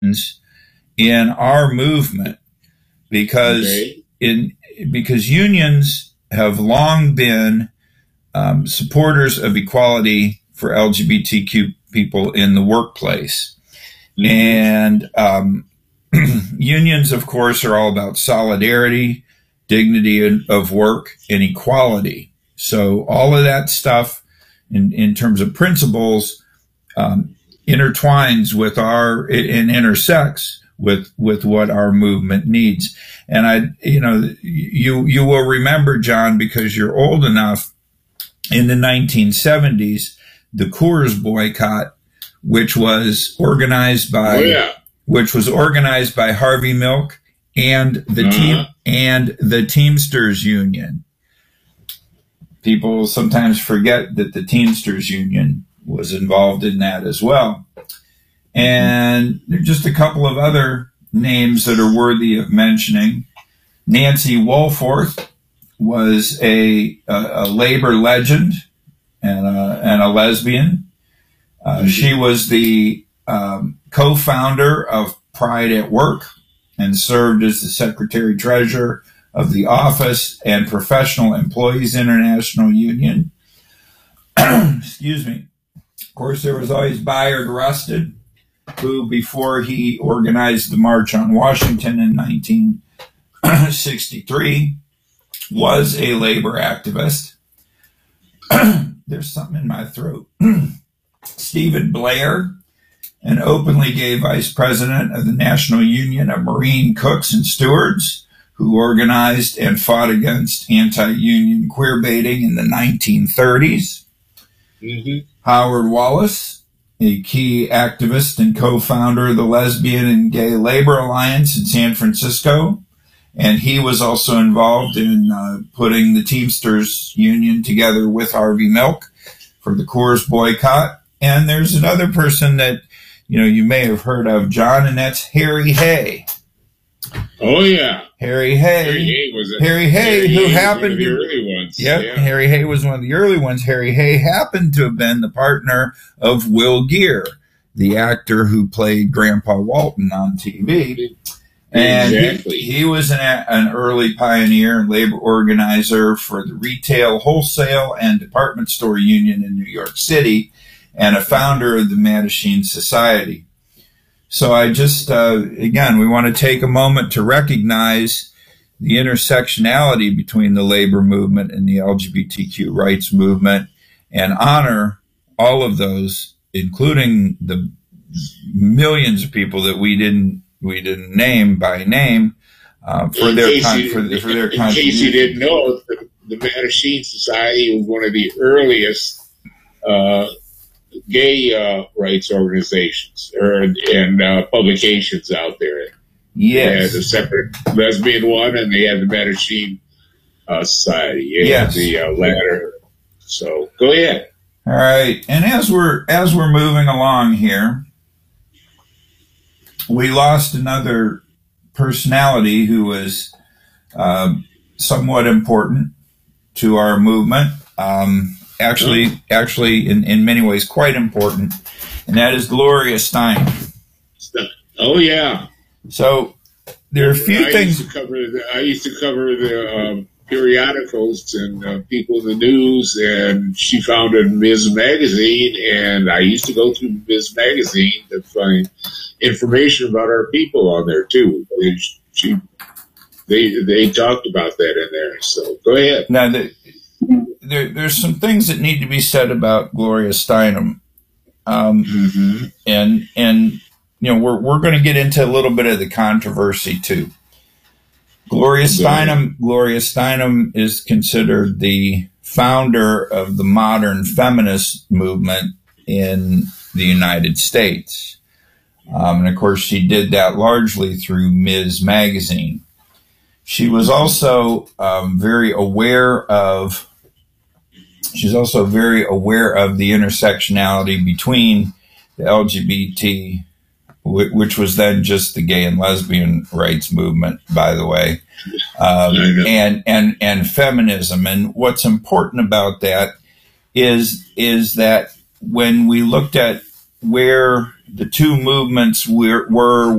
in our movement because because unions have long been supporters of equality for LGBTQ people in the workplace. And unions, of course, are all about solidarity, dignity of work, and equality. So all of that stuff in terms of principles intertwines with and intersects with what our movement needs. And you will remember, John, because you're old enough, in the 1970s, the Coors boycott, which was organized by Harvey Milk and the Teamsters Union. People sometimes forget that the Teamsters Union was involved in that as well. And there are just a couple of other names that are worthy of mentioning. Nancy Wohlforth was a labor legend and a lesbian. She was the co-founder of Pride at Work and served as the secretary-treasurer of the Office and Professional Employees International Union. Excuse me. Of course, there was always Bayard Rustin, who, before he organized the March on Washington in 1963, was a labor activist. There's something in my throat. Stephen Blair, an openly gay vice president of the National Union of Marine Cooks and Stewards, who organized and fought against anti-union queer baiting in the 1930s. Howard Wallace, a key activist and co-founder of the Lesbian and Gay Labor Alliance in San Francisco. And he was also involved in putting the Teamsters Union together with Harvey Milk for the Coors boycott. And there's another person that, you may have heard of, John, and that's Harry Hay. Oh, yeah. Harry Hay, who happened to be one of the early ones. Yep, yeah. Harry Hay was one of the early ones. Harry Hay happened to have been the partner of Will Geer, the actor who played Grandpa Walton on TV. And exactly. he was an early pioneer and labor organizer for the Retail, Wholesale, and Department Store Union in New York City, and a founder of the Mattachine Society. So I just, again, we want to take a moment to recognize the intersectionality between the labor movement and the LGBTQ rights movement and honor all of those, including the millions of people that we didn't name by name for their contribution. In case you didn't know, the Mattachine Society was one of the earliest gay rights organizations and publications out there. Yes. They had a separate lesbian one, and they had the Mattachine Society. Yes. The latter. So go ahead. All right. And as we're moving along here, we lost another personality who was somewhat important to our movement. Actually, in many ways, quite important, and that is Gloria Steinem. Oh yeah. So there are a few things. I used to cover the periodicals and people in the news, and she founded Ms. Magazine, and I used to go through Ms. Magazine to find information about our people on there too. They talked about that in there. So go ahead. Now there's some things that need to be said about Gloria Steinem, and we're going to get into a little bit of the controversy too. Gloria Steinem is considered the founder of the modern feminist movement in the United States. And of course, she did that largely through Ms. Magazine. She was also very aware of the intersectionality between the LGBT, which was then just the gay and lesbian rights movement, by the way, and feminism. And what's important about that is that when we looked at where the two movements were